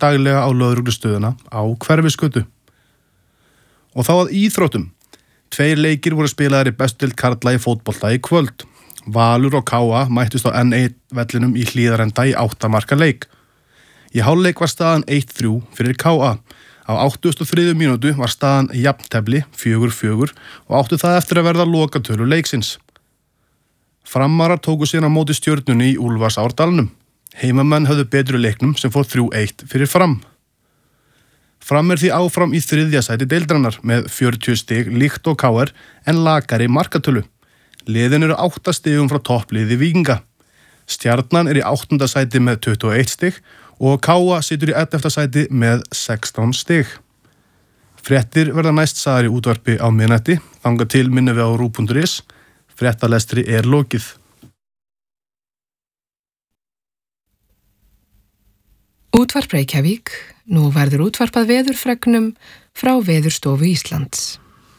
daglega á lögreglustöðina á Hverfisgötu. Og þá að íþróttum. 2 leikir voru spilaðir í bestu deild karla í fótbolta í kvöld. Valur og KA mættust á N1 vellinum í Hlíðarenda í 8 marka leik. Í hálfleik var staðan 1-3 fyrir KA. Á 83. mínútu var staðan jafntefli 4-4 og áttu það eftir að verða lokatölu leiksins. Framarar tóku síðan á móti Stjörnunni í Úlfarsárdalnum. Heimamenn höfðu betri leiknum sem fór 3-1 fyrir Fram. Fram því áfram í 3. sæti deildarinnar með 40 stig líkt og KR en lakari markatölu. Liðin eru 8 stigum frá toppliði Víkinga. Stjarnan í 8. sæti með 21 stig og KA situr í 11. sæti með 16 stig. Fréttir verða næst sagðar í útvarpi á miðnætti, þangað til minnum við á rú.is. Fréttalestri lokið. Útvarp Reykjavík. Nú verður útvarpað veðurfregnum frá Veðurstofu Íslands.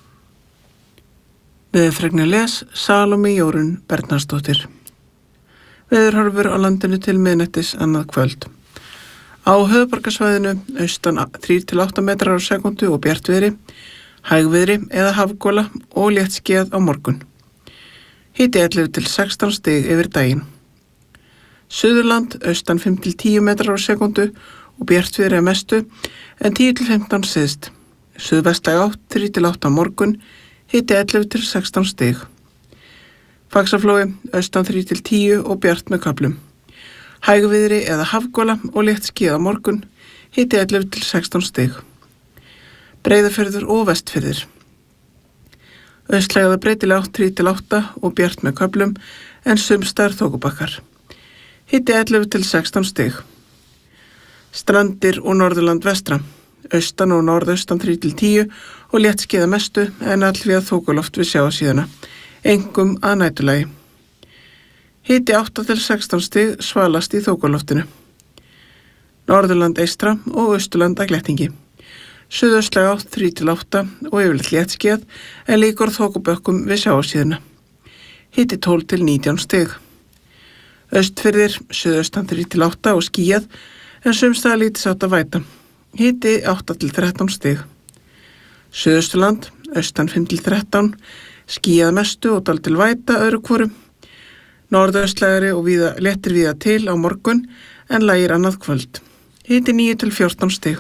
Veðurfregnir les Salóme Jórunn Bernharðsdóttir. Veðurhorfur á landinu til miðnættis annað kvöld. Á höfuðborgarsvæðinu austan 3-8 metrar á sekundu og bjartviðri, hægviðri eða hafgola og léttskýjað á morgun. Hiti 11-16 stig yfir daginn. Suðurland austan 5-10 metrar á sekundu og bjartviðri að mestu en 10-15 syðst. Suðvestlæg átt 3-8 á morgun, hiti 11-16 stig. Faxaflói austan 3-10 og bjart með köflum. Hægviðri eða hafgola og léttskýjað á morgun, hiti 11-16 stig. Breiðafjörður og vestfjörður. Austlægða breytileg átt 3-8 og bjart með köflum en sumstaðar þokubakkar. Hiti 11-16 stig. Strandir og Norðurland vestra. Austan og norðaustan 3-10 og léttskýjað mestu en allvíða þokuloft við sjávarsíðuna, einkum að nætulagi. Hiti 8-16 stig svalast í þokuloftinu. Norðurland eystra og Austurland að glettingi. Suðaustlæg átt 3-8 og yfirleitt léttskýjað en líkur þokubökkum við sjávarsíðuna. Hiti 12-19 stig. Austfirðir, suðaustan 3-8 og skýjað en sumstaðar lítilsháttar væta. Hiti 8-13 stig. Suðausturland, austan 5-13, skýjað mestu og dálítil væta öðru hvoru. Norðaustlægari og léttir víða til á morgun en lægir annað kvöld. Hiti 9-14 stig.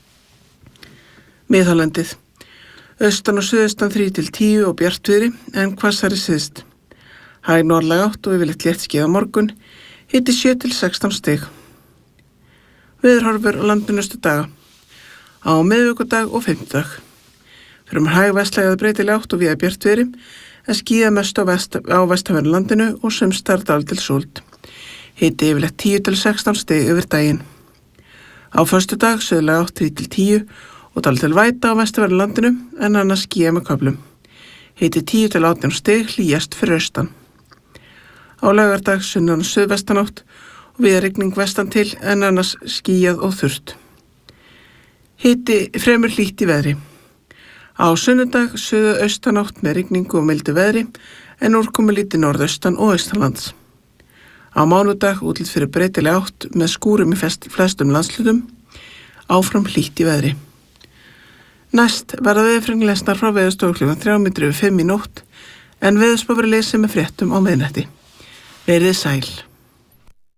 Miðhálendið. Austan og suðaustan 3-10 og bjartviðri en hvassari syðst. Hæg norðlæg átt og yfirleitt léttskýjað á morgun. Hiti 7-16 stig. Veðurhorfur á landinu næstu daga. Á miðvikudag og fimmtudag. Fyrir hæg vestlægð breytileg átt og víða bjartviðri en skýjað mest á vestanverðu landinu og sumstaðar dálítil súld. Hiti yfirleitt 10-16 stig yfir daginn. Á föstudag suðlæg átt 3-10 og dálítil væta á vestanverðu landinu en annars skýjað með köflum. Hiti 10-18 stig hlýjast fyrir austan. Á laugardag sunnan suðvestanátt og víða rigning vestan til en annars skýjað og þurrt. Hiti fremur hlýtt í veðri. Á sunnudag suðaustanátt með rigningu og mildu veðri en úrkomulítið norðaustan og austanlands. Á mánudag útlit fyrir breytileg átt með skúrum í flestum landslutum, áfram hlýtt í veðri. Næst verða veðurfregnir lesnar frá Veðurstofu klukkan 3:05 í nótt en veðurspá verður lesið með fréttum á miðnætti. Verið sæl.